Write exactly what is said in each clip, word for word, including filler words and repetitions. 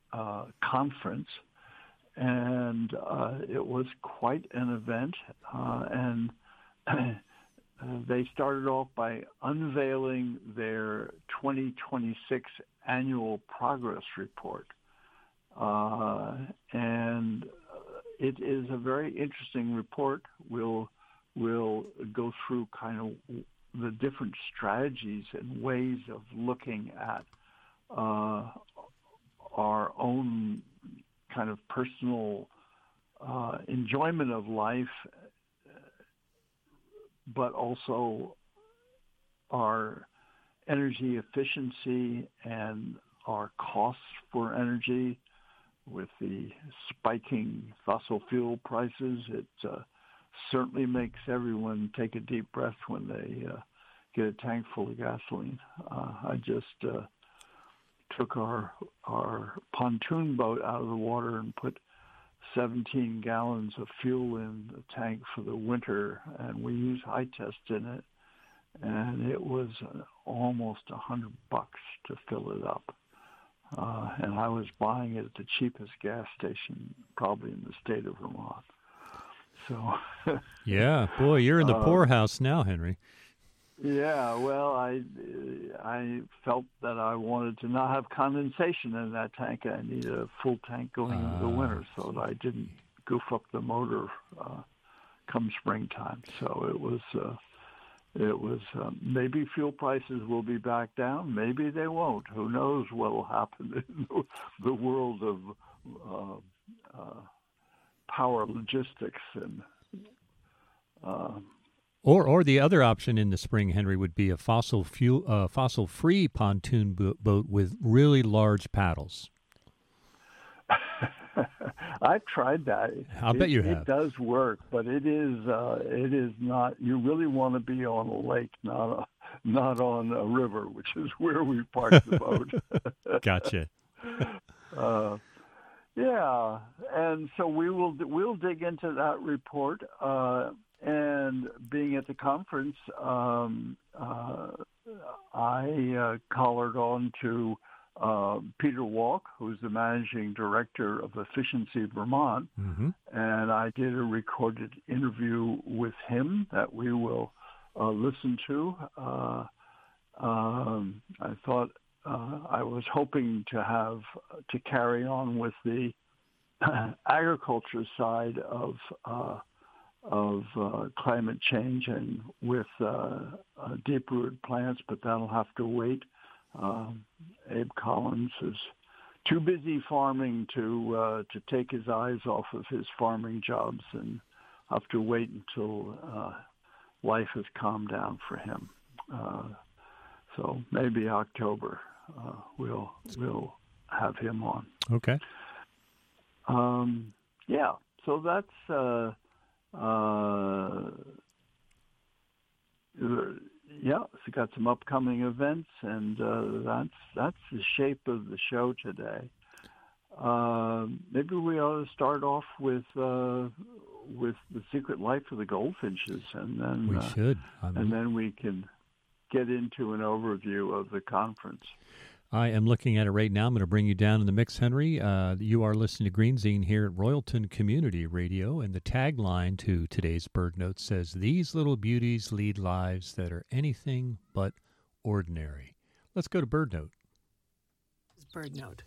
uh, conference, and uh, it was quite an event. Uh, and they started off by unveiling their twenty twenty-six annual progress report. Uh, and it is a very interesting report. We'll, we'll go through kind of the different strategies and ways of looking at uh, our own kind of personal uh, enjoyment of life, but also our energy efficiency and our costs for energy. With the spiking fossil fuel prices, it uh, certainly makes everyone take a deep breath when they uh, get a tank full of gasoline. Uh, I just uh, took our our pontoon boat out of the water and put seventeen gallons of fuel in the tank for the winter, and we use high test in it, and it was uh, almost a hundred bucks to fill it up. Uh, and I was buying it at the cheapest gas station probably in the state of Vermont. So, yeah, boy, you're in the uh, poorhouse now, Henry. Yeah, well, I I felt that I wanted to not have condensation in that tank. I needed a full tank going into the winter so that I didn't goof up the motor uh, come springtime. So it was. Uh, It was um, maybe fuel prices will be back down. Maybe they won't. Who knows what will happen in the, the world of uh, uh, power logistics and. Uh, or, or the other option in the spring, Henry, would be a fossil fuel, uh, fossil-free pontoon bo- boat with really large paddles. I've tried that. I'll it, bet you have. It does work, but it is uh, it is not. You really want to be on a lake, not a, not on a river, which is where we parked the boat. Gotcha. uh, yeah, and so we will we'll dig into that report. Uh, and being at the conference, um, uh, I uh, collared on to. Uh, Peter Walk, who's the managing director of Efficiency Vermont, mm-hmm. and I did a recorded interview with him that we will uh, listen to. Uh, um, I thought uh, I was hoping to have to carry on with the agriculture side of uh, of uh, climate change and with uh, uh, deep-rooted plants, but that'll have to wait. Uh, Abe Collins is too busy farming to uh, to take his eyes off of his farming jobs and have to wait until uh, life has calmed down for him. Uh, so maybe October uh, we'll we'll have him on. Okay. Um, yeah. So that's. Uh, uh, Yeah, it's got some upcoming events, and uh, that's that's the shape of the show today. Uh, maybe we ought to start off with uh, with the secret life of the goldfinches, and then we uh, should, I mean, and then we can get into an overview of the conference. I am looking at it right now. I'm going to bring you down in the mix, Henry. Uh, you are listening to Greenzine here at Royalton Community Radio, and the tagline to today's Bird Note says, "These little beauties lead lives that are anything but ordinary." Let's go to Bird Note. Bird Note.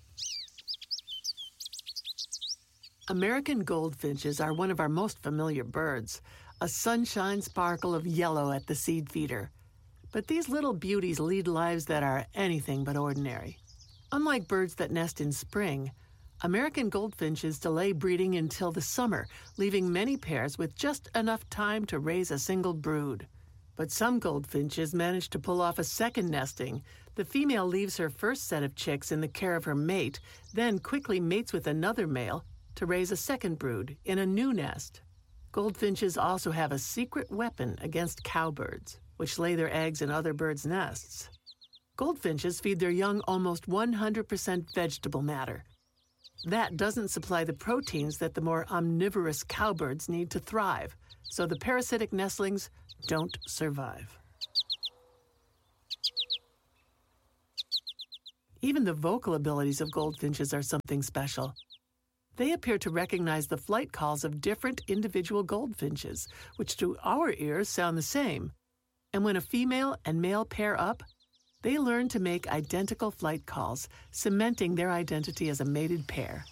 American goldfinches are one of our most familiar birds, a sunshine sparkle of yellow at the seed feeder. But these little beauties lead lives that are anything but ordinary. Unlike birds that nest in spring, American goldfinches delay breeding until the summer, leaving many pairs with just enough time to raise a single brood. But some goldfinches manage to pull off a second nesting. The female leaves her first set of chicks in the care of her mate, then quickly mates with another male to raise a second brood in a new nest. Goldfinches also have a secret weapon against cowbirds, which lay their eggs in other birds' nests. Goldfinches feed their young almost one hundred percent vegetable matter. That doesn't supply the proteins that the more omnivorous cowbirds need to thrive, so the parasitic nestlings don't survive. Even the vocal abilities of goldfinches are something special. They appear to recognize the flight calls of different individual goldfinches, which to our ears sound the same. And when a female and male pair up, they learn to make identical flight calls, cementing their identity as a mated pair.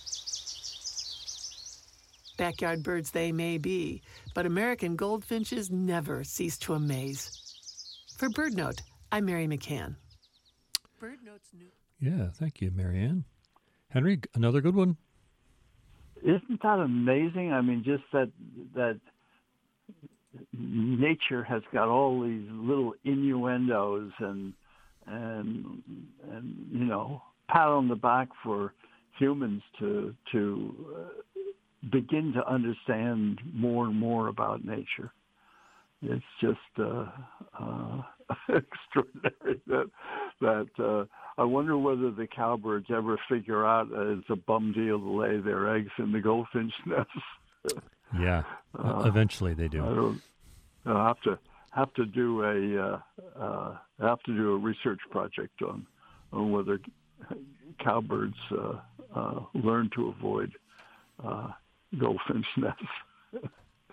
Backyard birds they may be, but American goldfinches never cease to amaze. For BirdNote, I'm Mary McCann. BirdNote's new. Yeah, thank you, Marianne. Henry, another good one. Isn't that amazing? I mean, just that that nature has got all these little innuendos and and and you know, pat on the back for humans to to uh, begin to understand more and more about nature. It's just uh, uh, extraordinary that that uh, I wonder whether the cowbirds ever figure out uh, it's a bum deal to lay their eggs in the goldfinch nest. Yeah, uh, eventually they do. I don't. I'll have to have to do a uh, uh, have to do a research project on on whether cowbirds uh, uh, learn to avoid uh, goldfinch nests.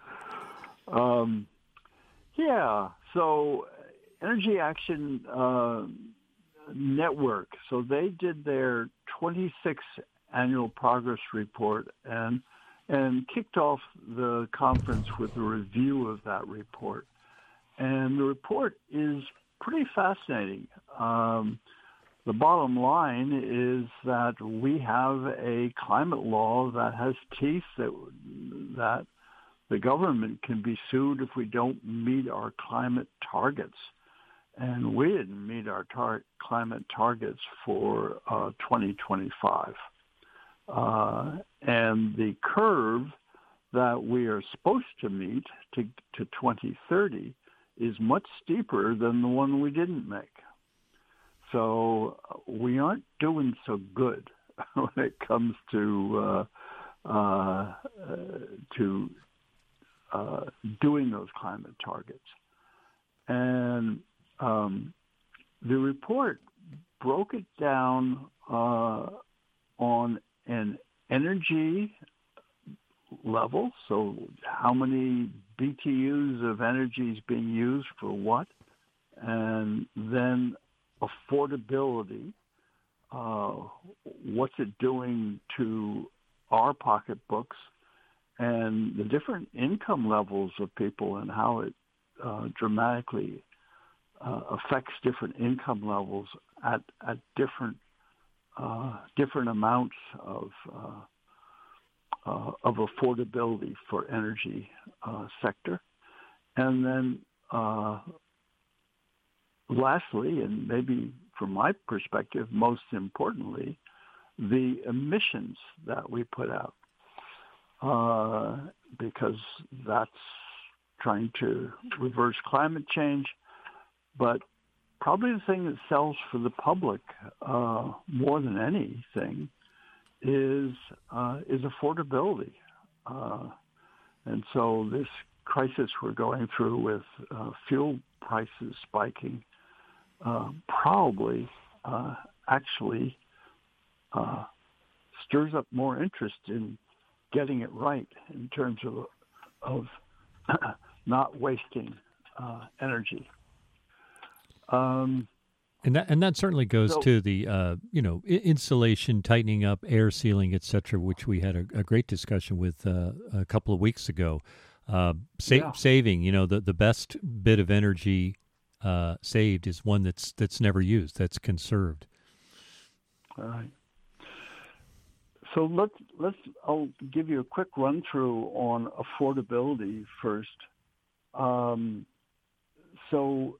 um, yeah. So, Energy Action uh, Network. So they did their twenty-sixth annual progress report and and kicked off the conference with a review of that report. And the report is pretty fascinating. Um, the bottom line is that we have a climate law that has teeth, that that the government can be sued if we don't meet our climate targets. And we didn't meet our tar- climate targets for uh, twenty twenty-five. Uh, and the curve that we are supposed to meet to, to twenty thirty is much steeper than the one we didn't make. So we aren't doing so good when it comes to uh, uh, to uh, doing those climate targets. And um, the report broke it down uh, on an energy level, so how many B T Us of energy is being used for what, and then affordability, uh, what's it doing to our pocketbooks, and the different income levels of people and how it uh, dramatically uh, affects different income levels at, at different uh, different amounts of uh, uh, of affordability for energy uh, sector. And then uh, lastly, and maybe from my perspective, most importantly, the emissions that we put out, uh, because that's trying to reverse climate change. But probably the thing that sells for the public uh, more than anything is uh, is affordability. Uh, and so this crisis we're going through with uh, fuel prices spiking uh, probably uh, actually uh, stirs up more interest in getting it right in terms of of not wasting uh, energy. Um, and that and that certainly goes so, to the uh, you know I- insulation, tightening up, air sealing, et cetera, which we had a, a great discussion with uh, a couple of weeks ago. Uh, sa- yeah. Saving, you know, the, the best bit of energy uh, saved is one that's that's never used, that's conserved. All right. So let's let's I'll give you a quick run through on affordability first. Um, so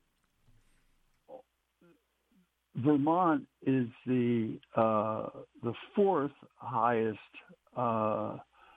Vermont is the uh, the fourth highest uh,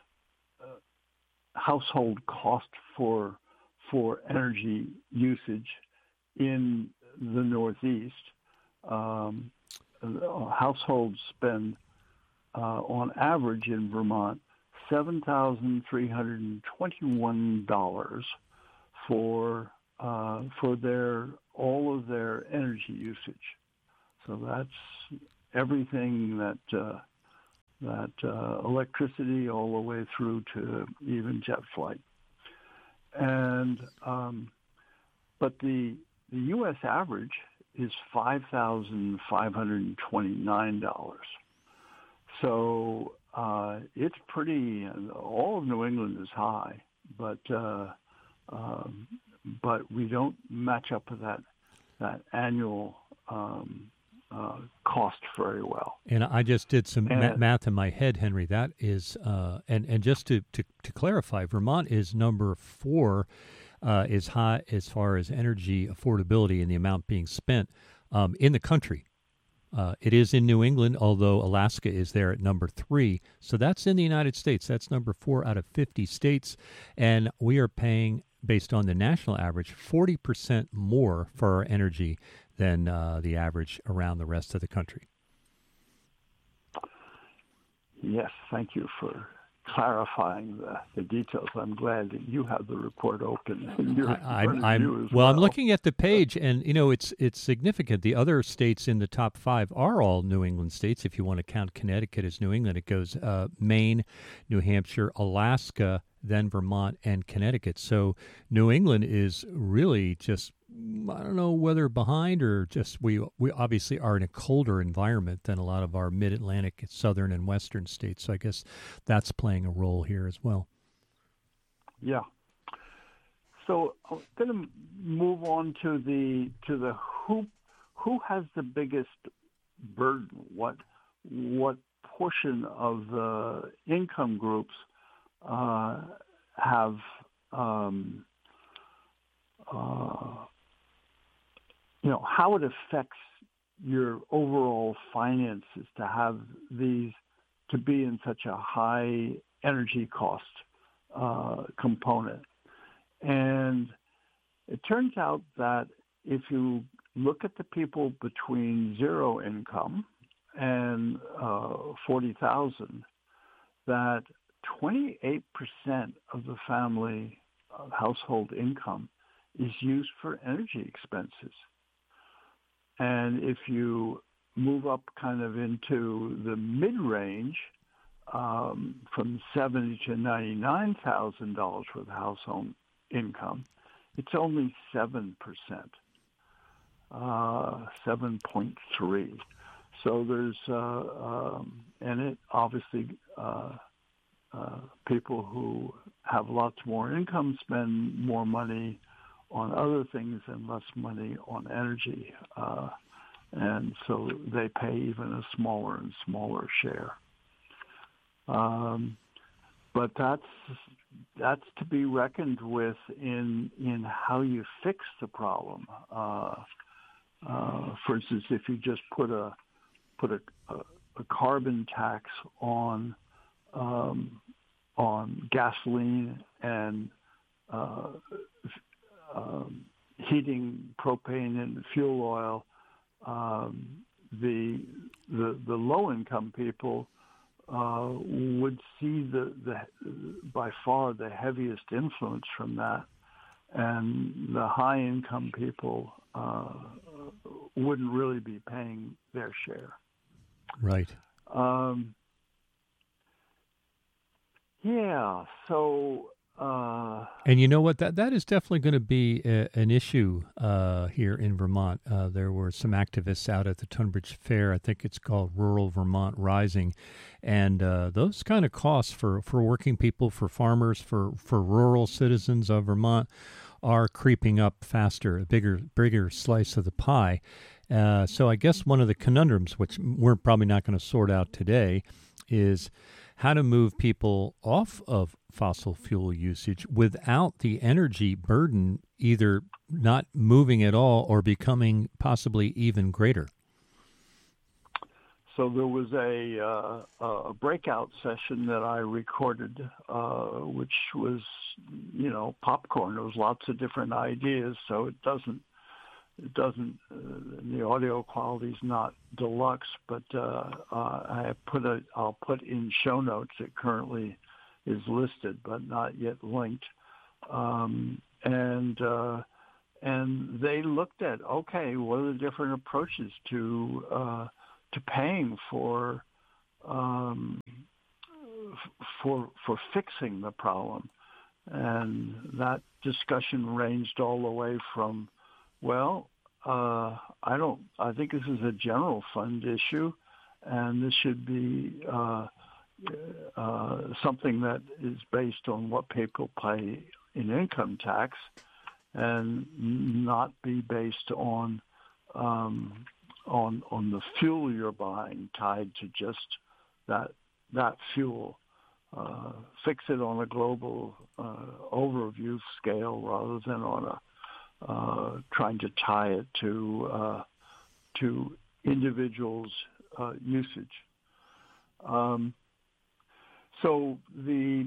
household cost for for energy usage in the Northeast. Um, households spend uh, on average in Vermont seven thousand three hundred twenty-one dollars for uh, for their all of their energy usage. So that's everything that uh, that uh, electricity all the way through to even jet flight. And um, but the the U S average is five thousand five hundred twenty-nine dollars. So uh, it's pretty. All of New England is high, but uh, um, but we don't match up with that that annual um, uh, cost very well. And I just did some and, ma- math in my head, Henry. That is, uh, and and just to, to, to clarify, Vermont is number four, uh, is high as far as energy affordability and the amount being spent um, in the country. Uh, it is in New England, although Alaska is there at number three. So that's in the United States. That's number four out of fifty states, and we are paying, based on the national average, forty percent more for our energy than uh, the average around the rest of the country. Yes, thank you for clarifying the, the details. I'm glad that you have the report open. And you're I, I'm, I'm, well, well, I'm looking at the page, and you know it's it's significant. The other states in the top five are all New England states. If you want to count Connecticut as New England, it goes uh, Maine, New Hampshire, Alaska, then Vermont, and Connecticut. So New England is really just, I don't know whether behind or just we we obviously are in a colder environment than a lot of our mid-Atlantic, southern, and western states. So I guess that's playing a role here as well. Yeah. So I'm going to move on to the to the who who has the biggest burden. What what portion of the income groups uh, have um, uh, you know, how it affects your overall finances to have these, to be in such a high energy cost uh, component. And it turns out that if you look at the people between zero income and uh, forty thousand, that twenty-eight percent of the family uh, household income is used for energy expenses. And if you move up kind of into the mid-range, um, from seventy to ninety-nine thousand dollars for the household income, it's only seven percent, uh, seven point three. So there's, uh, um, and it obviously uh, uh, people who have lots more income spend more money on other things and less money on energy. Uh, and so they pay even a smaller and smaller share. Um, but that's that's to be reckoned with in in how you fix the problem. Uh, uh, for instance, if you just put a put a, a, a carbon tax on um, on gasoline and uh, um, heating propane and fuel oil, um, the the the low income people uh, would see the, the by far the heaviest influence from that, and the high income people uh, wouldn't really be paying their share. Right. Um, yeah. So. Uh, and you know what? That that is definitely going to be a, an issue uh, here in Vermont. Uh, there were some activists out at the Tunbridge Fair. I think it's called Rural Vermont Rising, and uh, those kind of costs for, for working people, for farmers, for, for rural citizens of Vermont are creeping up faster, a bigger bigger slice of the pie. Uh, so I guess one of the conundrums, which we're probably not going to sort out today, is how to move people off of fossil fuel usage without the energy burden either not moving at all or becoming possibly even greater. So there was a, uh, a breakout session that I recorded, uh, which was, you know, popcorn. There was lots of different ideas, so it doesn't, it doesn't. Uh, the audio quality is not deluxe, but uh, uh, I put a, I'll put in show notes. It currently is listed, but not yet linked, um, and uh, and they looked at, okay, what are the different approaches to uh, to paying for um, f- for for fixing the problem. And that discussion ranged all the way from, well, uh, I don't. I think this is a general fund issue, and this should be uh, uh, something that is based on what people pay in income tax, and not be based on um, on on the fuel you're buying, tied to just that that fuel. Uh, fix it on a global uh, overview scale rather than on a uh, trying to tie it to uh, to individuals' uh, usage. Um, so the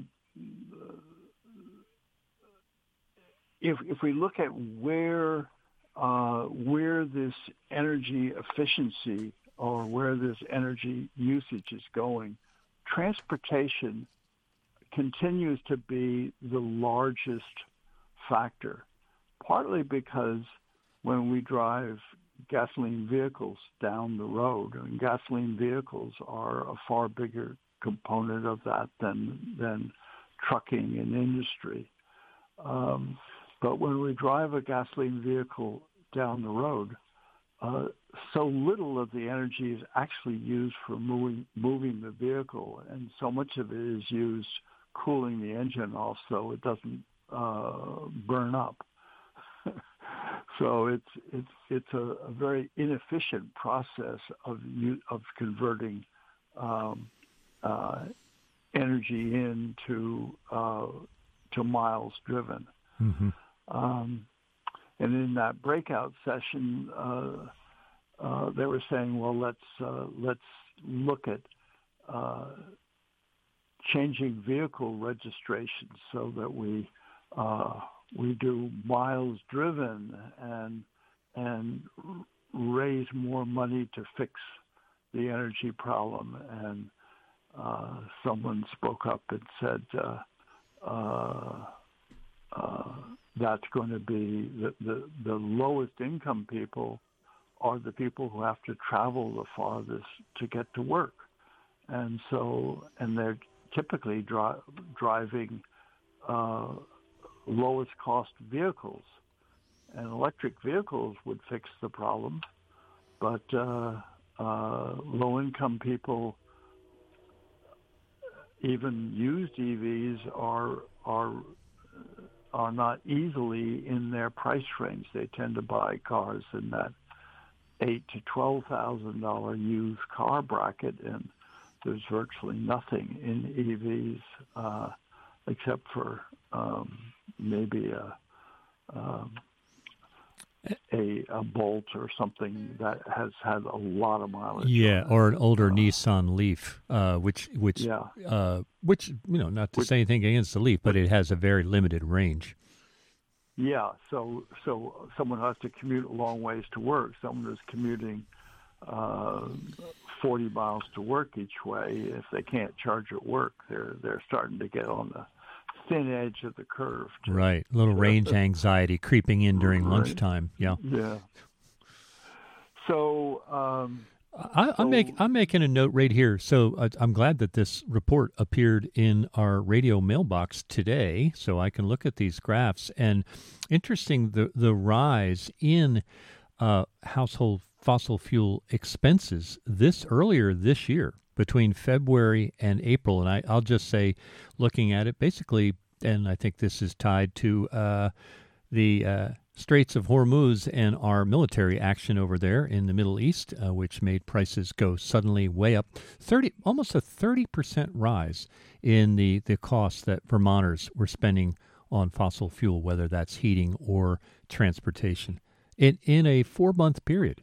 if if we look at where uh, where this energy efficiency or where this energy usage is going, transportation continues to be the largest factor, partly because when we drive gasoline vehicles down the road, and gasoline vehicles are a far bigger component of that than than trucking and industry. Um, but when we drive a gasoline vehicle down the road, uh, so little of the energy is actually used for moving moving the vehicle, and so much of it is used cooling the engine off so it doesn't uh, burn up. So it's it's it's a, a very inefficient process of of converting um, uh, energy into uh, to miles driven. Mm-hmm. Um, and in that breakout session, uh, uh, they were saying, well, let's uh, let's look at uh, changing vehicle registrations so that we uh, we do miles driven and and raise more money to fix the energy problem. And uh, someone spoke up and said uh, uh, uh, that's going to be the, the the lowest income people are the people who have to travel the farthest to get to work, and so and they're typically dri- driving uh, lowest cost vehicles, and electric vehicles would fix the problem, but uh, uh, low income people, even used E Vs are are are not easily in their price range. They tend to buy cars in that eight to twelve thousand dollar used car bracket, and there's virtually nothing in E Vs uh, except for um, maybe a, um, a a Bolt or something that has had a lot of mileage. Yeah, or an older uh, Nissan Leaf, uh, which which yeah. uh, which you know, not to Which, say anything against the Leaf, but it has a very limited range. Yeah, so so someone has to commute a long ways to work. Someone is commuting uh, forty miles to work each way. If they can't charge at work, they're they're starting to get on the thin edge of the curve. To, Right, a little to, range anxiety creeping in during right. lunchtime. Yeah. Yeah. So. Um, I, I'm, so, make, I'm making a note right here. So uh, I'm glad that this report appeared in our radio mailbox today, so I can look at these graphs. And interesting, the the rise in uh, household fossil fuel expenses this earlier this year between February and April. And I, I'll just say, looking at it, basically, and I think this is tied to uh, the uh, Straits of Hormuz and our military action over there in the Middle East, uh, which made prices go suddenly way up. thirty, almost a thirty percent rise in the, the costs that Vermonters were spending on fossil fuel, whether that's heating or transportation, in, in a four-month period.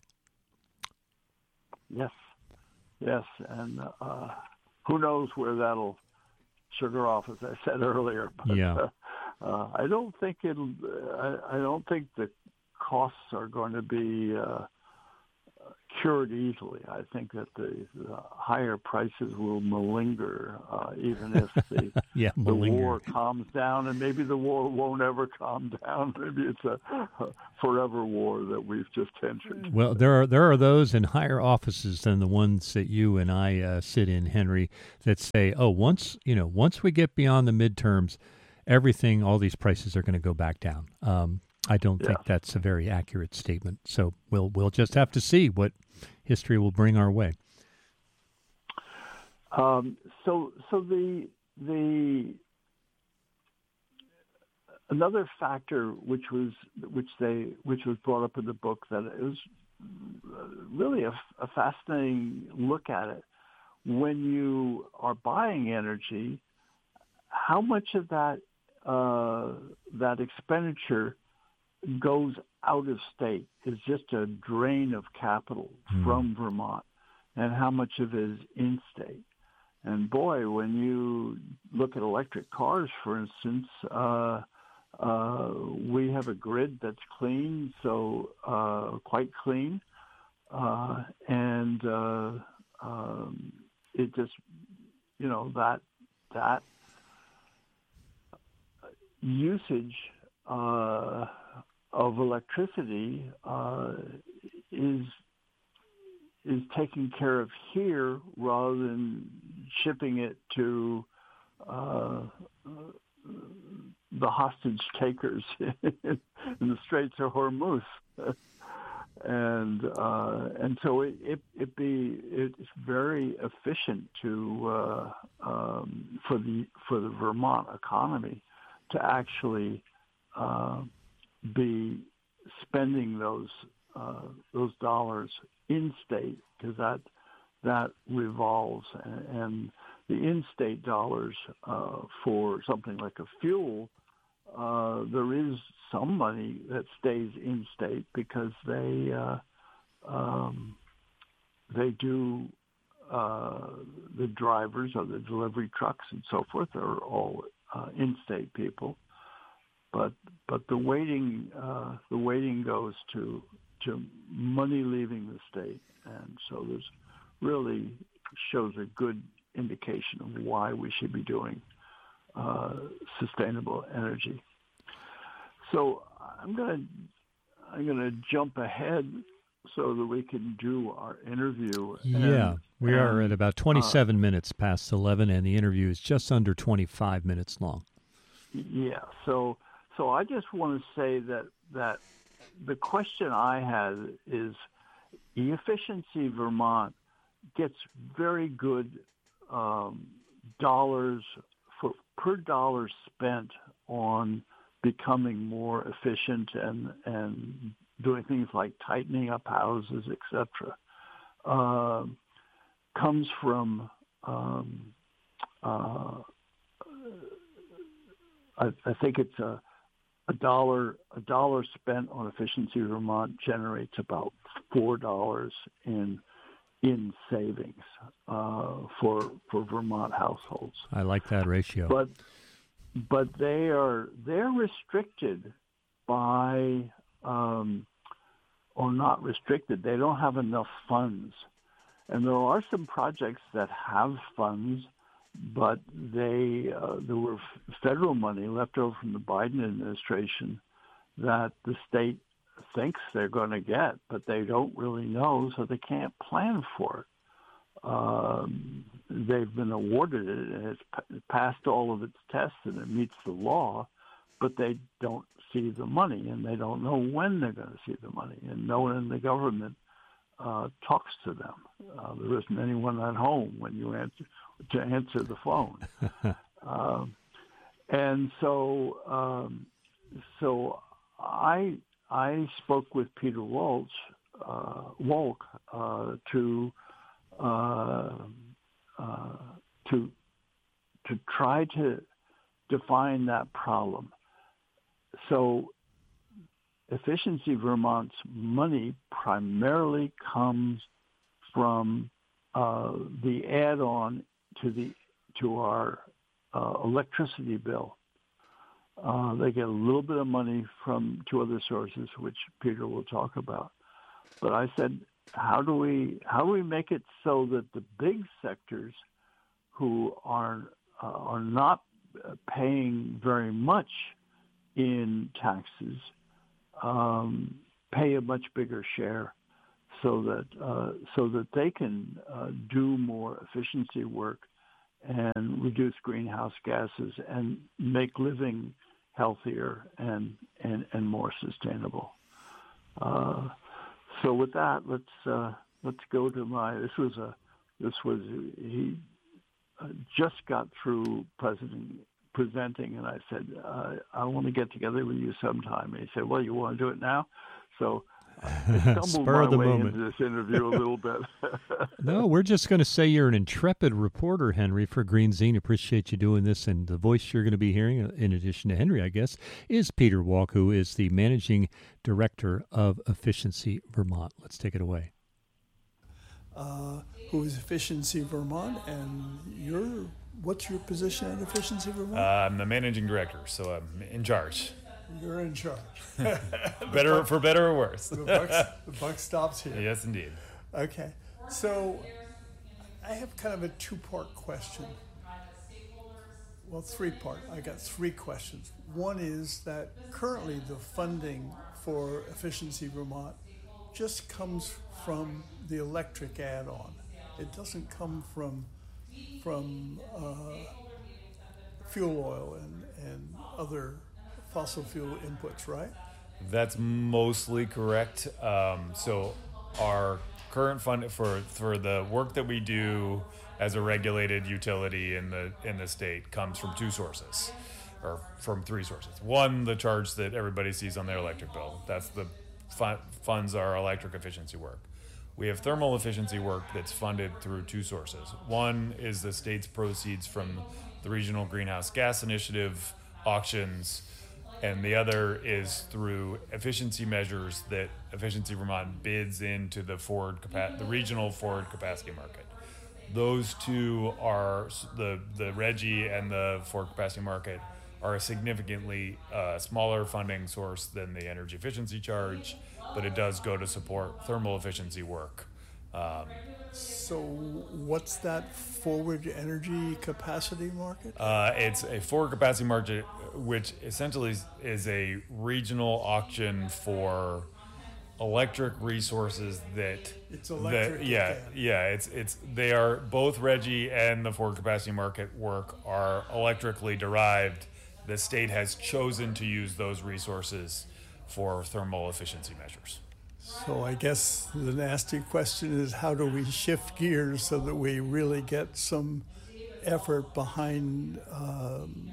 Yes, yes, and uh, who knows where that'll sugar off, as I said earlier. But, yeah. Uh, Uh, I don't think it'll. Uh, I, I don't think the costs are going to be uh, cured easily. I think that the, the higher prices will malinger, uh, even if the, yeah, the war calms down, and maybe the war won't ever calm down. Maybe it's a, a forever war that we've just entered. Well, there are there are those in higher offices than the ones that you and I uh, sit in, Henry, that say, "Oh, once you know, once we get beyond the midterms, everything, all these prices are going to go back down." Um, I don't yeah. think that's a very accurate statement. So we'll we'll just have to see what history will bring our way. Um, so so the the another factor which was which they which was brought up in the book, that it was really a, a fascinating look at it. When you are buying energy, how much of that uh, that expenditure goes out of state, is just a drain of capital mm. from Vermont, and how much of it is in state. And boy, when you look at electric cars, for instance, uh, uh, we have a grid that's clean, so uh, quite clean, uh, and uh, um, it just, you know, that that usage uh, of electricity uh, is is taken care of here rather than shipping it to uh, the hostage takers in the Straits of Hormuz, and uh, and so it it, it be it's very efficient to uh, um, for the for the Vermont economy to actually uh, be spending those uh, those dollars in state, because that that revolves, and, and the in-state dollars uh, for something like a fuel, uh, there is some money that stays in state because they uh, um, they do uh, the drivers of the delivery trucks and so forth are all uh, in-state people. But but the weighting uh, the weighting goes to to money leaving the state, and so there's really shows a good indication of why we should be doing uh, sustainable energy. So I'm gonna I'm gonna jump ahead so that we can do our interview. Yeah, and, we and, are at about twenty-seven uh, minutes past eleven, and the interview is just under twenty-five minutes long. Yeah, so. So I just want to say that, that the question I had is, E-Efficiency Vermont gets very good um, dollars for per dollar spent on becoming more efficient and, and doing things like tightening up houses, et cetera, uh, comes from um, uh, I, I think it's a A dollar a dollar spent on Efficiency Vermont generates about four dollars in in savings uh, for for Vermont households. I like that ratio. But but they are they're restricted by um, or not restricted. They don't have enough funds, and there are some projects that have funds, but they uh, there were federal money left over from the Biden administration that the state thinks they're going to get, but they don't really know, so they can't plan for it. Um, they've been awarded it, and it's p- passed all of its tests, and it meets the law, but they don't see the money, and they don't know when they're going to see the money, and no one in the government uh, talks to them. Uh, there isn't anyone at home when you answer to answer the phone. um, and so um, so I I spoke with Peter Walsh, uh, Wolk uh, to uh, uh, to to try to define that problem. So Efficiency Vermont's money primarily comes from uh, the add-on to the to our uh, electricity bill. Uh, they get a little bit of money from two other sources, which Peter will talk about. But I said, how do we how do we make it so that the big sectors who are uh, are not paying very much in taxes um, pay a much bigger share, so that uh, so that they can uh, do more efficiency work and reduce greenhouse gases and make living healthier and and, and more sustainable. Uh, so with that, let's uh, let's go to my. This was a this was he uh, just got through president presenting, and I said uh, I want to get together with you sometime. And he said, "Well, you want to do it now?" So I stumbled Spur my of the way moment. into this interview a little bit. No, we're just going to say you're an intrepid reporter, Henry, for Greenzine. Appreciate you doing this. And the voice you're going to be hearing, in addition to Henry, I guess, is Peter Walk, who is the managing director of Efficiency Vermont. Let's take it away. Uh, who is Efficiency Vermont, and you're, what's your position at Efficiency Vermont? Uh, I'm the managing director, so I'm in charge. You're in charge. better buck, for better or worse. the, buck, the buck stops here. Yes, indeed. Okay, so I have kind of a two-part question. Well, three-part. I got three questions. One is that currently the funding for Efficiency Vermont just comes from the electric add-on. It doesn't come from from uh, fuel oil and, and other fossil fuel inputs, right? That's mostly correct. Um, so our current fund for for the work that we do as a regulated utility in the in the state comes from two sources, or from three sources. One, the charge that everybody sees on their electric bill. That's the fun, funds our electric efficiency work. We have thermal efficiency work that's funded through two sources. One is the state's proceeds from the Regional Greenhouse Gas Initiative auctions, and the other is through efficiency measures that Efficiency Vermont bids into the Ford capa- the regional Ford capacity market. Those two are the the R G G I and the Ford capacity market are a significantly uh, smaller funding source than the energy efficiency charge, but it does go to support thermal efficiency work. Um, So what's that forward energy capacity market? Uh, it's a forward capacity market, which essentially is, is a regional auction for electric resources that. It's electric. That, yeah, again. yeah. It's it's they are both R G G I and the forward capacity market work are electrically derived. The state has chosen to use those resources for thermal efficiency measures. So I guess the nasty question is, how do we shift gears so that we really get some effort behind um,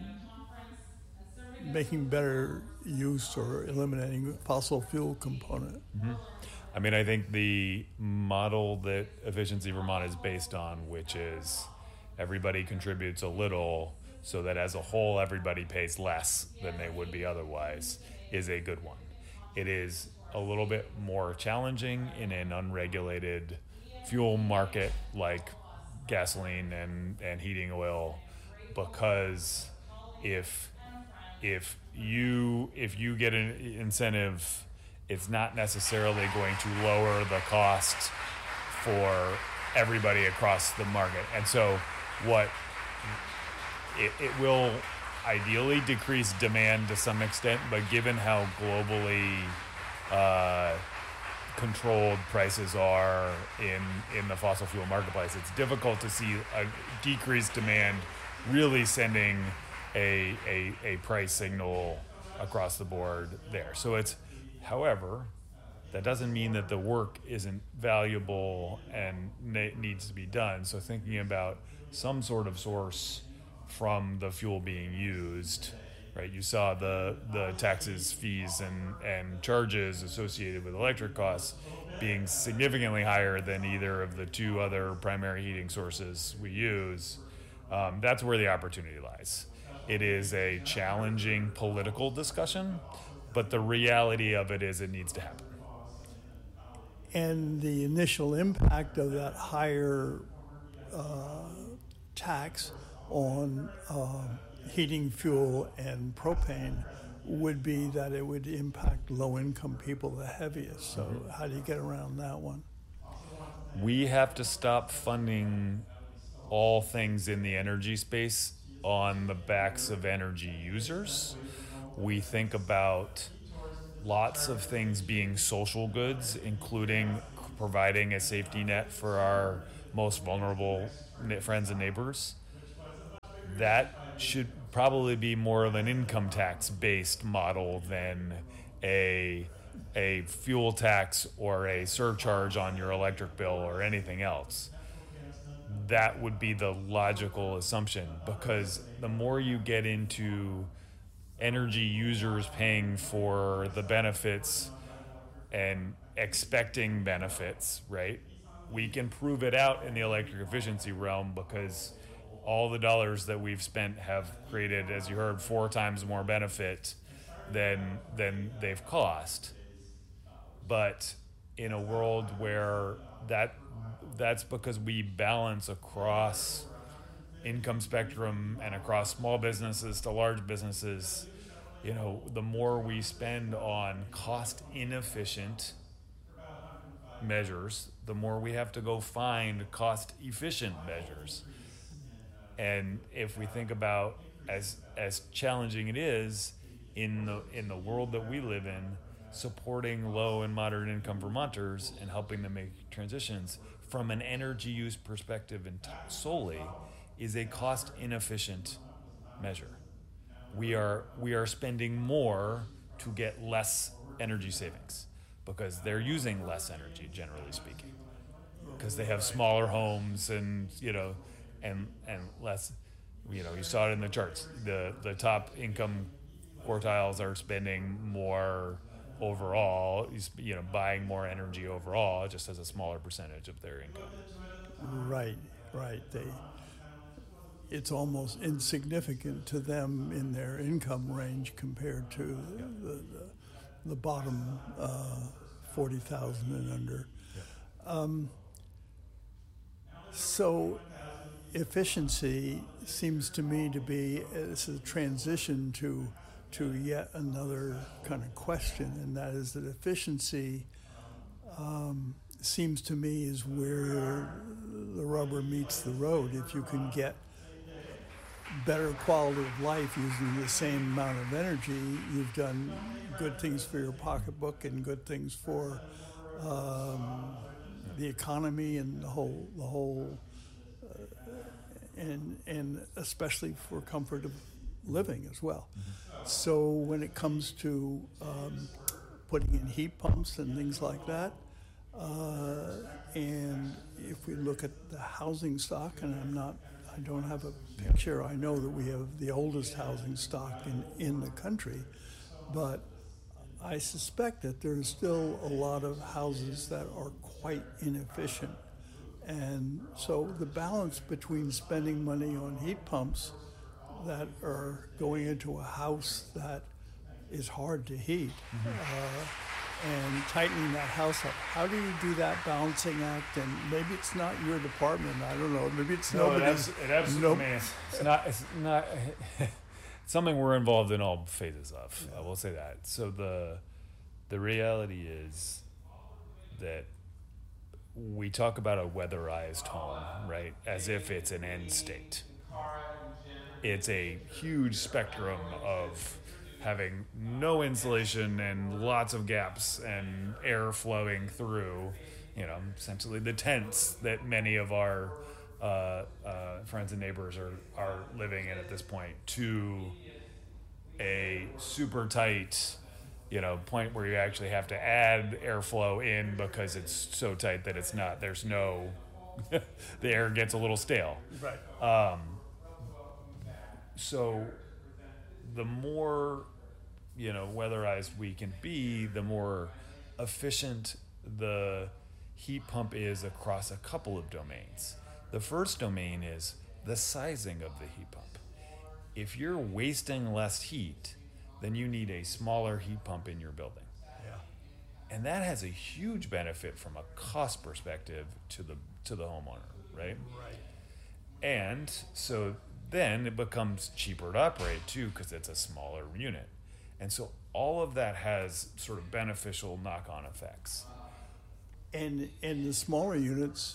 making better use or eliminating the fossil fuel component? Mm-hmm. I mean, I think the model that Efficiency Vermont is based on, which is everybody contributes a little so that as a whole everybody pays less than they would be otherwise, is a good one. It is a little bit more challenging in an unregulated fuel market like gasoline and, and heating oil, because if if you if you get an incentive, it's not necessarily going to lower the cost for everybody across the market. And so what it, it will ideally decrease demand to some extent, but given how globally uh, controlled prices are in in the fossil fuel marketplace, it's difficult to see a decreased demand really sending a, a, a price signal across the board there. So it's, however, that doesn't mean that the work isn't valuable and ne- needs to be done. So thinking about some sort of source from the fuel being used, right? You saw the the taxes, fees, and, and charges associated with electric costs being significantly higher than either of the two other primary heating sources we use. Um, that's where the opportunity lies. It is a challenging political discussion, but the reality of it is it needs to happen. And the initial impact of that higher uh, tax on uh, heating fuel and propane would be that it would impact low-income people the heaviest. So how do you get around that one? we have to stop funding all things in the energy space on the backs of energy users. We think about lots of things being social goods, including providing a safety net for our most vulnerable friends and neighbors. That should probably be more of an income tax based model than a a fuel tax or a surcharge on your electric bill or anything else. That would be the logical assumption, because the more you get into energy users paying for the benefits and expecting benefits, right? We can prove it out in the electric efficiency realm, because all the dollars that we've spent have created, as you heard, four times more benefit than than they've cost. But in a world where that that's because we balance across income spectrum and across small businesses to large businesses, you know, the more we spend on cost inefficient measures, the more we have to go find cost efficient measures. And if we think about as as challenging it is in the in the world that we live in, supporting low and moderate income Vermonters and helping them make transitions from an energy use perspective and t- solely is a cost inefficient measure. We are we are spending more to get less energy savings because they're using less energy, generally speaking, because they have smaller homes and you know and and less. You know, you saw it in the charts. The the top income quartiles are spending more overall, you know, buying more energy overall, just as a smaller percentage of their income. Right, right. They, it's almost insignificant to them in their income range compared to yeah. the, the the bottom uh, forty thousand and under. Yeah. Um, so efficiency seems to me to be it's a transition to to yet another kind of question, and that is that efficiency um, seems to me is where the rubber meets the road. If you can get better quality of life using the same amount of energy, you've done good things for your pocketbook and good things for um, the economy and the whole the whole uh, and and especially for comfort of living as well. Mm-hmm. So when it comes to um, putting in heat pumps and things like that, uh, and if we look at the housing stock, and I'm not, I don't have a picture, I know that we have the oldest housing stock in, in the country, but I suspect that there's still a lot of houses that are quite inefficient. And so the balance between spending money on heat pumps that are going into a house that is hard to heat, mm-hmm. uh, and tightening that house up. How do you do that balancing act? And maybe it's not your department. I don't know. Maybe it's no, nobody's. It, it absolutely, nope. man, it's not. It's not. It's something we're involved in all phases of. Yeah. I will say that. So the the reality is that we talk about a weatherized home, right, as if it's an end state. It's a huge spectrum of having no insulation and lots of gaps and air flowing through, you know, essentially the tents that many of our uh, uh, friends and neighbors are, are living in at this point, to a super tight, you know, point where you actually have to add airflow in because it's so tight that it's not, there's no, the air gets a little stale. Right. Um, So the more, you know, weatherized we can be, the more efficient the heat pump is across a couple of domains. The first domain is the sizing of the heat pump. If you're wasting less heat, then you need a smaller heat pump in your building. Yeah. And that has a huge benefit from a cost perspective to the to the homeowner, right? Right. And so then it becomes cheaper to operate too, because it's a smaller unit. And so all of that has sort of beneficial knock-on effects. And in the smaller units,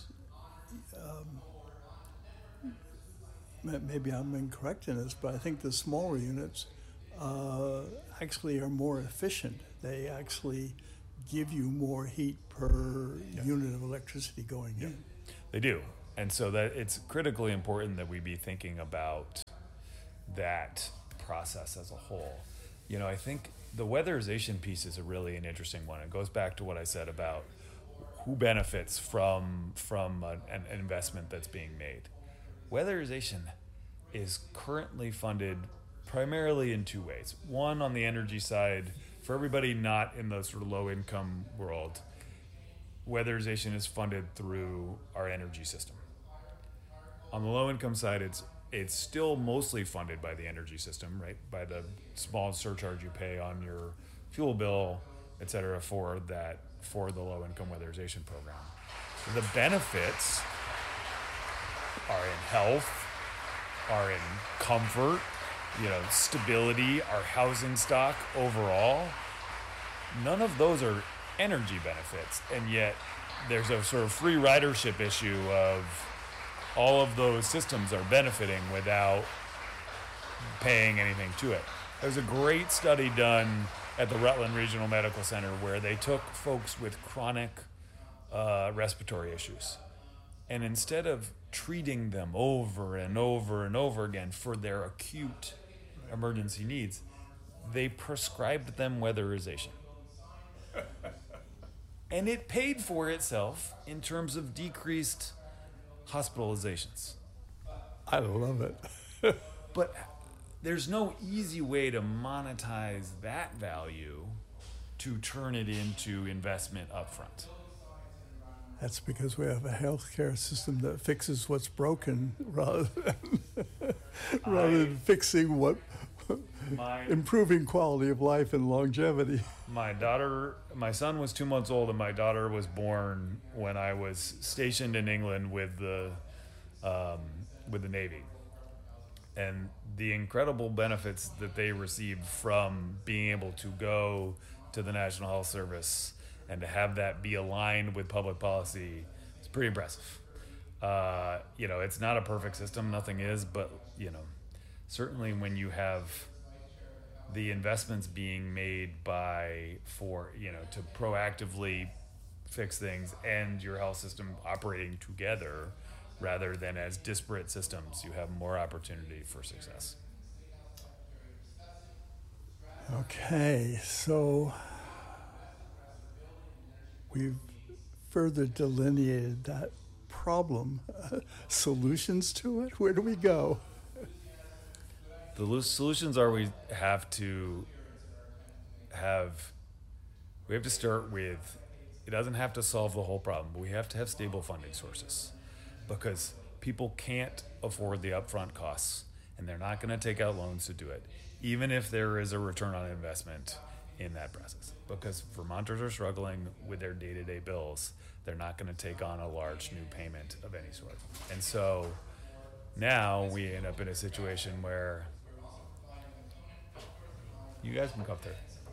um, maybe I'm incorrect in this, but I think the smaller units uh, actually are more efficient. They actually give you more heat per yeah. unit of electricity going yeah. in. They do. And so that it's critically important that we be thinking about that process as a whole. You know, I think the weatherization piece is a really an interesting one. It goes back to what I said about who benefits from from an, an investment that's being made. Weatherization is currently funded primarily in two ways. One, on the energy side, for everybody not in the sort of low-income world, weatherization is funded through our energy system. On the low-income side, it's it's still mostly funded by the energy system, right? By the small surcharge you pay on your fuel bill, et cetera, for that for the low-income weatherization program. The benefits are in health, are in comfort, you know, stability, our housing stock overall. None of those are energy benefits, and yet there's a sort of free ridership issue of all of those systems are benefiting without paying anything to it. There's a great study done at the Rutland Regional Medical Center where they took folks with chronic uh, respiratory issues, and instead of treating them over and over and over again for their acute emergency needs, they prescribed them weatherization. And it paid for itself in terms of decreased hospitalizations. I love it. But there's no easy way to monetize that value to turn it into investment upfront. That's because we have a healthcare system that fixes what's broken rather than, rather I, than fixing what my, improving quality of life and longevity. My daughter, my son was two months old, and my daughter was born when I was stationed in England with the um, with the Navy, and the incredible benefits that they received from being able to go to the National Health Service and to have that be aligned with public policy is pretty impressive. Uh, you know, it's not a perfect system, nothing is, but you know, certainly when you have the investments being made by for you know to proactively fix things and your health system operating together rather than as disparate systems, you have more opportunity for success. Okay, so we've further delineated that problem. Uh, solutions to it? Where do we go? The solutions are we have to have, we have to start with, it doesn't have to solve the whole problem, but we have to have stable funding sources because people can't afford the upfront costs and they're not going to take out loans to do it, even if there is a return on investment in that process. Because Vermonters are struggling with their day-to-day bills. They're not going to take on a large new payment of any sort. And so now we end up in a situation where you guys can come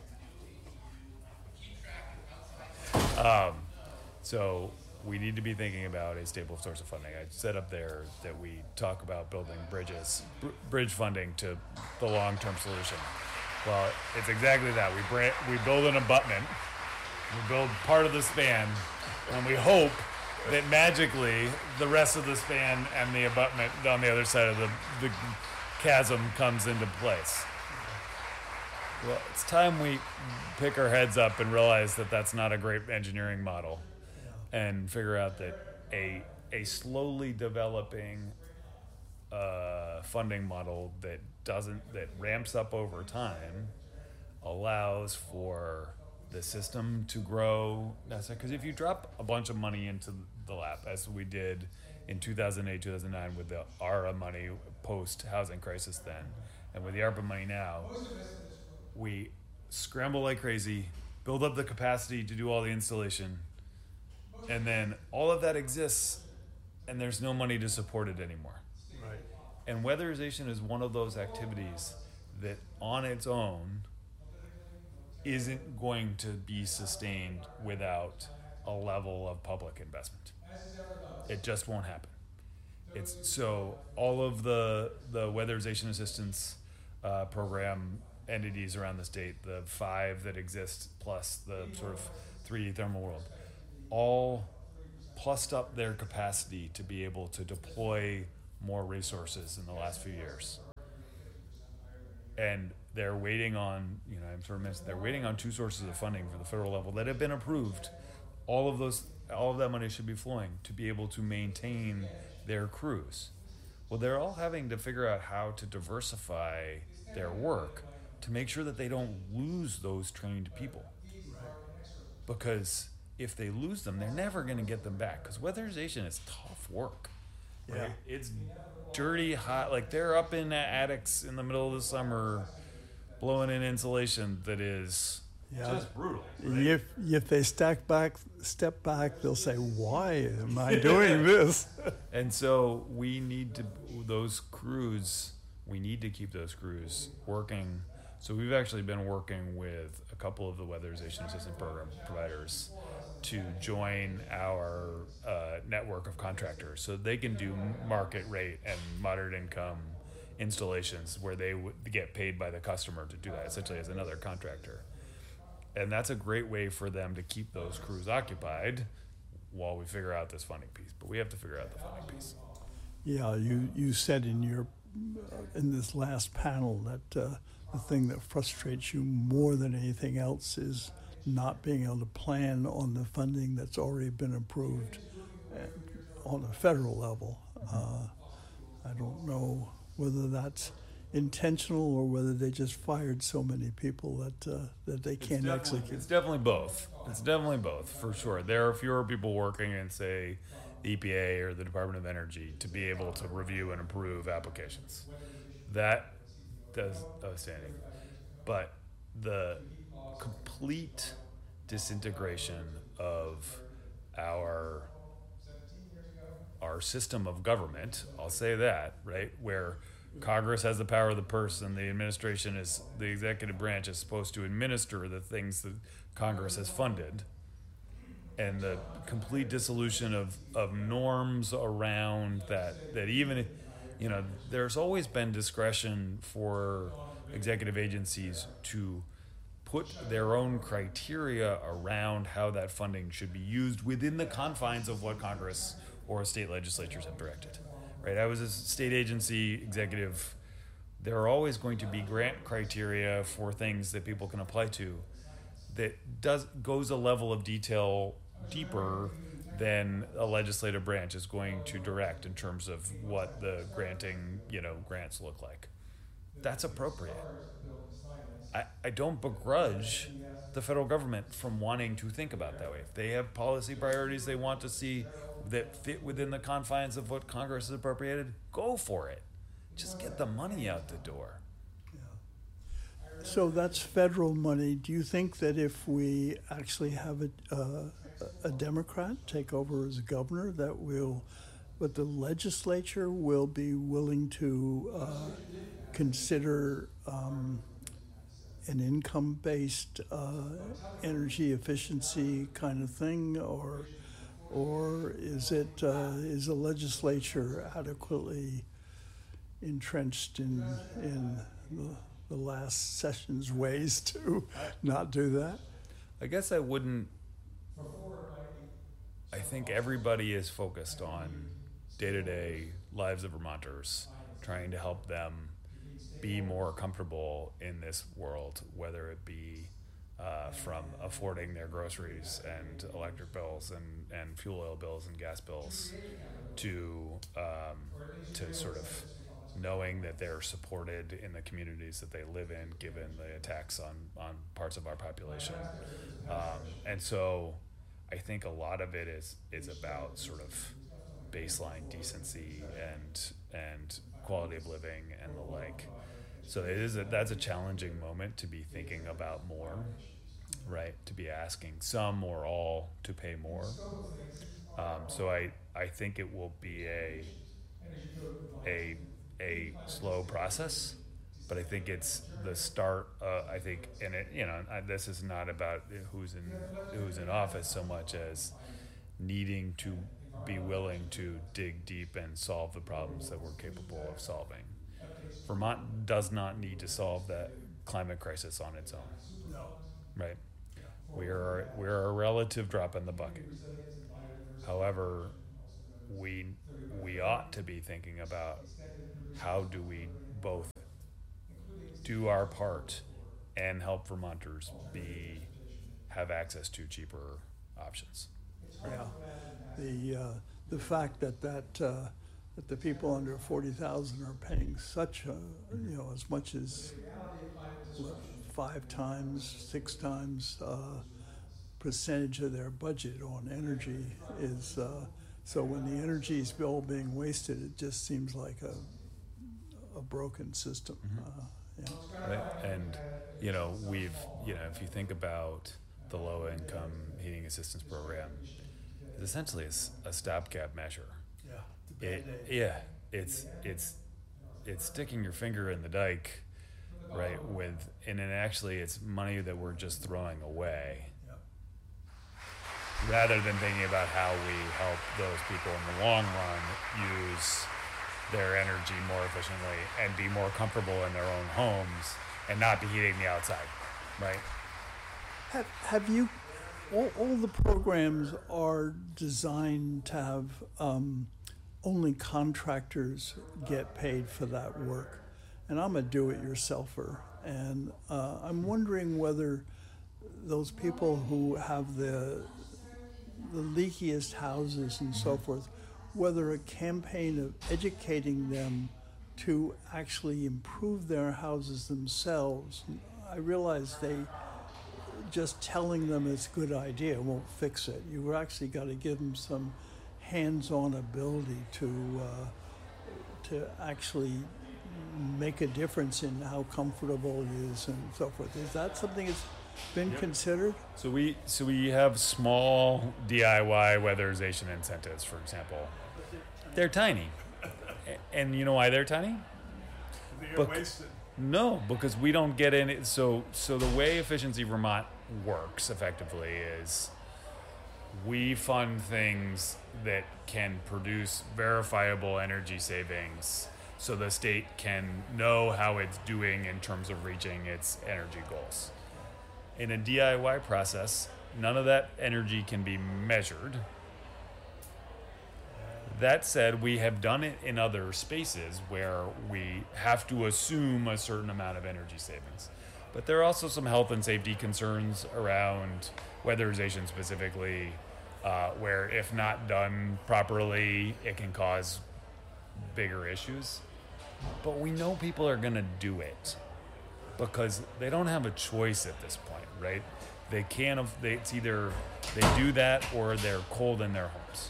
through. Um, so we need to be thinking about a stable source of funding. I set up there that we talk about building bridges, br- bridge funding to the long-term solution. Well, it's exactly that. We bra- we build an abutment, we build part of the span, and we hope that magically the rest of the span and the abutment on the other side of the, the chasm comes into place. Well, it's time we pick our heads up and realize that that's not a great engineering model, and figure out that a a slowly developing uh, funding model that doesn't that ramps up over time allows for the system to grow. Because if you drop a bunch of money into the lap, as we did in two thousand eight, two thousand nine with the ARRA money post housing crisis then, and with the ARPA money now, we scramble like crazy, build up the capacity to do all the installation, and then all of that exists, and there's no money to support it anymore. Right. And weatherization is one of those activities that on its own isn't going to be sustained without a level of public investment. It just won't happen. It's so all of the the weatherization assistance uh, program entities around the state, the five that exist plus the sort of three D thermal world, all plussed up their capacity to be able to deploy more resources in the last few years. And they're waiting on, you know, I'm sort of mentioned, they're waiting on two sources of funding for the federal level that have been approved. All of those, all of that money should be flowing to be able to maintain their crews. Well, they're all having to figure out how to diversify their work to make sure that they don't lose those trained people. Because if they lose them, they're never going to get them back. Because weatherization is tough work. Right? Yeah. It's dirty, hot. Like they're up in attics in the middle of the summer, blowing in insulation that is Yeah. just brutal. Right? If if they stack back, step back, they'll say, "Why am I doing this?" And so we need to those crews. We need to keep those crews working. So we've actually been working with a couple of the weatherization assistance program providers to join our uh, network of contractors, so they can do market rate and moderate income installations where they would get paid by the customer to do that, essentially as another contractor. And that's a great way for them to keep those crews occupied while we figure out this funding piece. But we have to figure out the funding piece. Yeah, you, you said in your uh, in this last panel that uh, the thing that frustrates you more than anything else is not being able to plan on the funding that's already been approved on a federal level. Uh, I don't know whether that's intentional or whether they just fired so many people that uh, that they can't execute. It's definitely both. It's definitely both, for sure. There are fewer people working in, say, the E P A or the Department of Energy to be able to review and approve applications. That does outstanding. But the complete disintegration of our our system of government, I'll say that, right, where Congress has the power of the purse and the administration is, the executive branch is supposed to administer the things that Congress has funded, and the complete dissolution of, of norms around that, that even, you know, there's always been discretion for executive agencies to put their own criteria around how that funding should be used within the confines of what Congress or state legislatures have directed. Right? I was a state agency executive. There are always going to be grant criteria for things that people can apply to that does goes a level of detail deeper than a legislative branch is going to direct in terms of what the granting, you know, grants look like. That's appropriate. I, I don't begrudge the federal government from wanting to think about that way. If they have policy priorities they want to see that fit within the confines of what Congress has appropriated, go for it. Just get the money out the door. Yeah. So that's federal money. Do you think that if we actually have a, uh, a Democrat take over as governor, that will, but the legislature will be willing to uh, consider um, an income-based uh, energy efficiency kind of thing, or or is it uh, is the legislature adequately entrenched in in the, the last session's ways to not do that? I guess I wouldn't. I think everybody is focused on day-to-day lives of Vermonters, trying to help them be more comfortable in this world, whether it be uh, from affording their groceries and electric bills and, and fuel oil bills and gas bills to um, to sort of knowing that they're supported in the communities that they live in, given the attacks on, on parts of our population. Um, and so I think a lot of it is is about sort of baseline decency and and quality of living and the like. So it is a, that's a challenging moment to be thinking about more, right? To be asking some or all to pay more. Um, so I, I think it will be a a a slow process, but I think it's the start. Uh, I think, and it, you know, I, this is not about who's in who's in office so much as needing to be willing to dig deep and solve the problems that we're capable of solving. Vermont does not need to solve that climate crisis on its own. No. Right? We are we're a relative drop in the bucket. However, we we ought to be thinking about how do we both do our part and help Vermonters be have access to cheaper options. Yeah. The uh, the fact that that uh, that the people under forty thousand are paying such a, you know, as much as what, five times, six times uh, percentage of their budget on energy is uh, so when the energy is bill being wasted, it just seems like a a broken system. Mm-hmm. Uh, yeah. Right? And you know, we've you know, if you think about the low income heating assistance program, it's essentially a, a stopgap measure. Yeah. It, yeah, it's it's it's sticking your finger in the dike, right? With and then actually it's money that we're just throwing away, Yeah. rather than thinking about how we help those people in the long run use their energy more efficiently and be more comfortable in their own homes and not be heating the outside, right? Have, have you, all, all the programs are designed to have um, only contractors get paid for that work. And I'm a do-it-yourselfer. And uh, I'm wondering whether those people who have the, the leakiest houses and so forth, whether a campaign of educating them to actually improve their houses themselves. I realize they, just telling them it's a good idea won't fix it. You actually got to give them some hands-on ability to uh, to actually make a difference in how comfortable it is and so forth. Is that something that's been Yep. considered? So we so we have small D I Y weatherization incentives, for example. They're tiny, A- and you know why they're tiny? They're Bec- wasted. No, because we don't get any. So, so the way Efficiency Vermont works effectively is we fund things that can produce verifiable energy savings, so the state can know how it's doing in terms of reaching its energy goals. In a D I Y process, none of that energy can be measured. That said, we have done it in other spaces where we have to assume a certain amount of energy savings. But there are also some health and safety concerns around weatherization specifically, uh, where if not done properly, it can cause bigger issues. But we know people are going to do it because they don't have a choice at this point, right? They can't, af- they, it's either they do that or they're cold in their homes.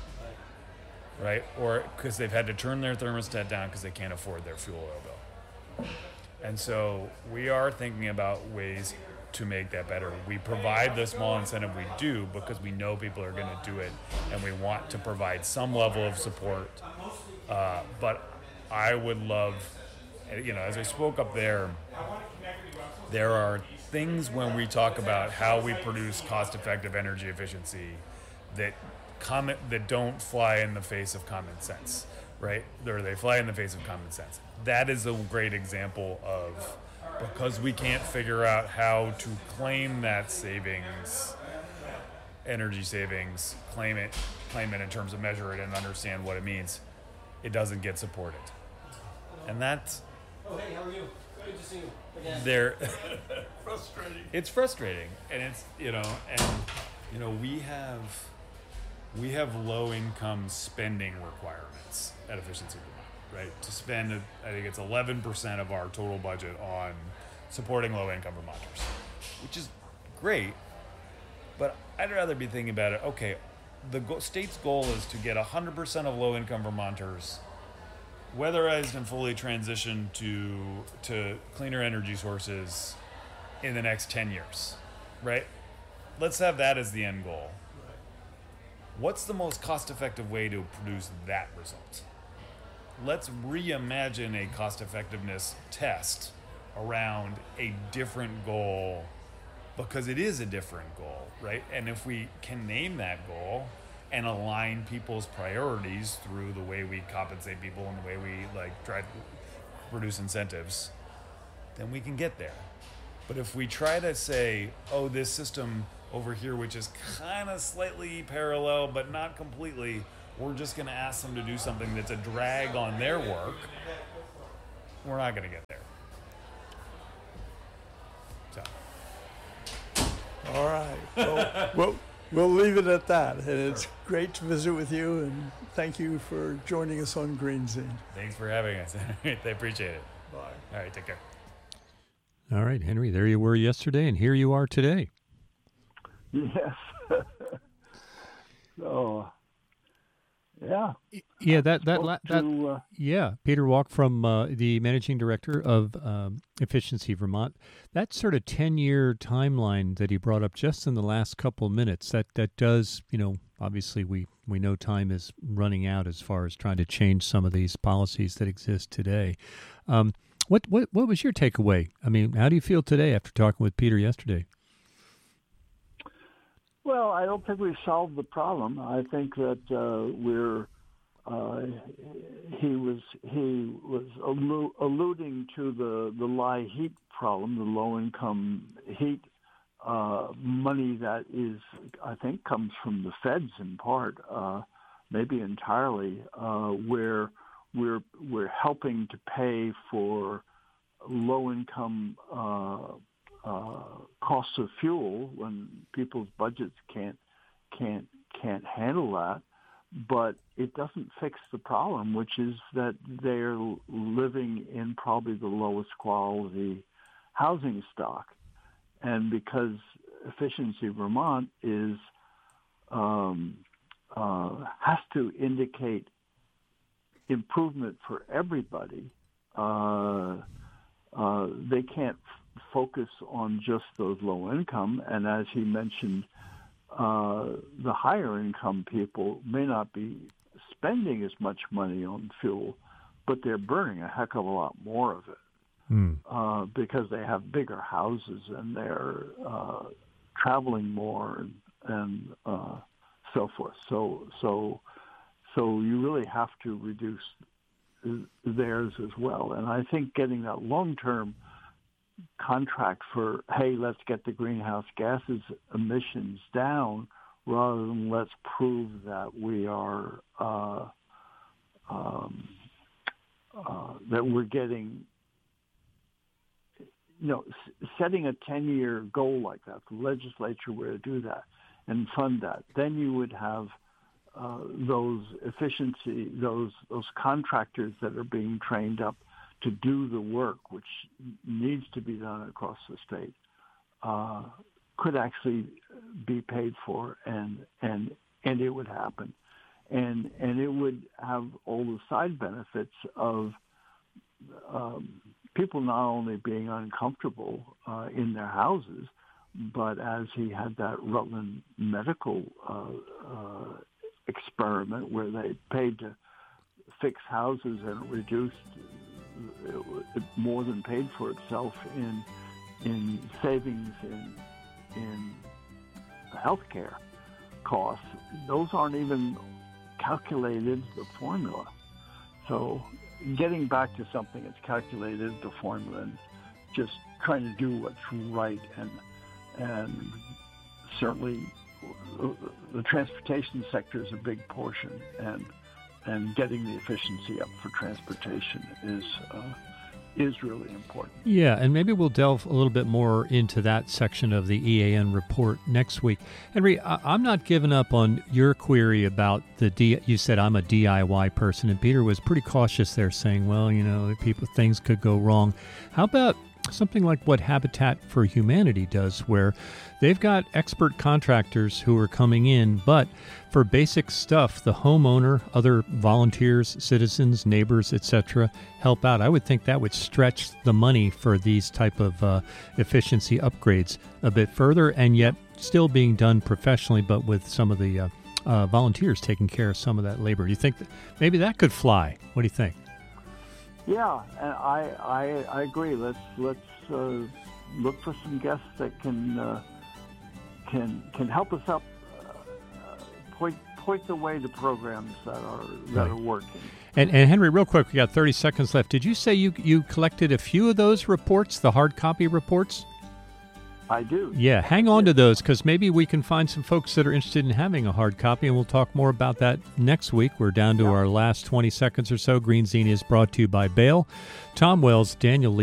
Right? Or because they've had to turn their thermostat down because they can't afford their fuel oil bill. And so we are thinking about ways to make that better. We provide the small incentive we do because we know people are going to do it and we want to provide some level of support. Uh, but I would love, you know, as I spoke up there, there are things when we talk about how we produce cost-effective energy efficiency that comment that don't fly in the face of common sense, right? Or they fly in the face of common sense. That is a great example of, because we can't figure out how to claim that savings, energy savings, claim it, claim it in terms of measure it and understand what it means, it doesn't get supported. And that's, Oh, hey, how are you? Good to see you again. there, Frustrating. it's frustrating, and it's, you know, and you know, we have we have low income spending requirements at Efficiency Vermont, right? To spend, I think it's eleven percent of our total budget on supporting low income Vermonters, which is great. But I'd rather be thinking about it. Okay, the go- state's goal is to get one hundred percent of low income Vermonters weatherized and fully transitioned to to cleaner energy sources in the next ten years, right? Let's have that as the end goal. What's the most cost-effective way to produce that result? let's reimagine a cost effectiveness test around a different goal, because it is a different goal, right? And if we can name that goal and align people's priorities through the way we compensate people and the way we like drive, produce incentives, then we can get there. But if we try to say, oh, this system over here, which is kind of slightly parallel, but not completely, we're just going to ask them to do something that's a drag on their work, we're not going to get there. So. All right. Well, we'll, we'll leave it at that. And it's great to visit with you, and thank you for joining us on GreenZine. Thanks for having us. I appreciate it. Bye. All right, take care. All right, Henry, there you were yesterday, and here you are today. Yes. So, yeah. Yeah, that that, la- that to, uh, yeah, Peter Walk from uh, the managing director of um, Efficiency Vermont. That sort of ten-year timeline that he brought up just in the last couple of minutes, that that does, you know, obviously we we know time is running out as far as trying to change some of these policies that exist today. Um, what what what was your takeaway? I mean, how do you feel today after talking with Peter yesterday? Well, I don't think we've solved the problem. I think that uh, we're uh, he was he was allu- alluding to the the lie heat problem, the low income heat uh, money that is, I think, comes from the feds in part, uh, maybe entirely, uh, where we're we're helping to pay for low income Uh, Uh, costs of fuel when people's budgets can't can't can't handle that, but it doesn't fix the problem, which is that they're living in probably the lowest quality housing stock, and because Efficiency Vermont is um, uh, has to indicate improvement for everybody, uh, uh, they can't focus on just those low income, and as he mentioned, uh, the higher income people may not be spending as much money on fuel, but they're burning a heck of a lot more of it Mm. uh, because they have bigger houses and they're uh, traveling more and, and uh, so forth. So, so, so you really have to reduce theirs as well. And I think getting that long-term contract for, hey, let's get the greenhouse gases emissions down rather than let's prove that we are uh, um, uh, that we're getting, you know, s- setting a ten-year goal like that. The legislature were to do that and fund that, then you would have uh, those efficiency, those those contractors that are being trained up to do the work, which needs to be done across the state, uh, could actually be paid for, and and and it would happen, and and it would have all the side benefits of um, people not only being uncomfortable uh, in their houses, but as he had that Rutland Medical uh, uh, experiment where they paid to fix houses and it reduced. It more than paid for itself in in savings in in healthcare costs. Those aren't even calculated the formula. So getting back to something that's calculated the formula and just trying to do what's right, and and certainly the transportation sector is a big portion, and. And getting the efficiency up for transportation is uh, is really important. Yeah, and maybe we'll delve a little bit more into that section of the E A N report next week. Henry, I- I'm not giving up on your query about the D. You said I'm a D I Y person, and Peter was pretty cautious there, saying, "Well, you know, people things could go wrong." How about something like what Habitat for Humanity does, where they've got expert contractors who are coming in, but for basic stuff, the homeowner, other volunteers, citizens, neighbors, et cetera, help out. I would think that would stretch the money for these type of uh, efficiency upgrades a bit further, and yet still being done professionally, but with some of the uh, uh, volunteers taking care of some of that labor. Do you think that maybe that could fly? What do you think? Yeah, and I, I I agree. Let's let's uh, look for some guests that can uh, can can help us up, uh, point point the way to programs that are that Right. are working. And, and Henry, real quick, we got thirty seconds left. Did you say you you collected a few of those reports, the hard copy reports? I do. Yeah, hang on to those, because maybe we can find some folks that are interested in having a hard copy, and we'll talk more about that next week. We're down to Yeah. our last twenty seconds or so. Green Zine is brought to you by Bale. Tom Wells, Daniel Lee.